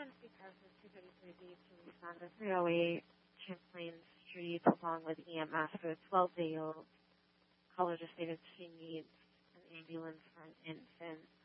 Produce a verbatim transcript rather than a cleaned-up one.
Emergency Services two thirty-three B to respond to three oh eight Champlain Street along with E M S for a twelve-day-old. Caller just stated she needs an ambulance for an infant.